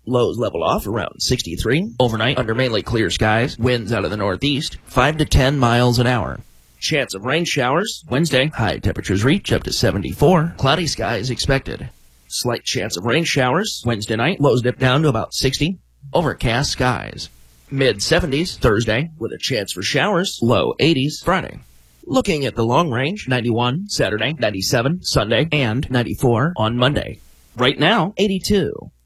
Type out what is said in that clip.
Lows level off around 63. Overnight, under mainly clear skies, winds out of the northeast, 5 to 10 miles an hour. Chance of rain showers. Wednesday, high temperatures reach up to 74. Cloudy skies expected. Slight chance of rain showers. Wednesday night, lows dip down to about 60. Overcast skies. Mid-70s Thursday, with a chance for showers. Low 80s Friday. Looking at the long range, 91 Saturday, 97 Sunday, and 94 on Monday. Right now, 82.